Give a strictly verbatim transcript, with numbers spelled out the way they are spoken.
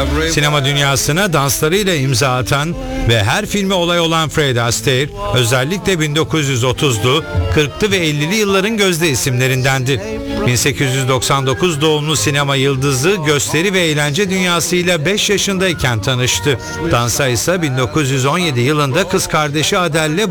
Sinema dünyasına danslarıyla imza atan ve her filmi olay olan Fred Astaire, özellikle bin dokuz yüz otuzlu, kırklı ve ellili yılların gözde isimlerindendi. bin sekiz yüz doksan dokuz doğumlu sinema yıldızı gösteri ve eğlence dünyasıyla beş yaşındayken tanıştı. Dansa ise bin dokuz yüz on yedi yılında kız kardeşi Adele'le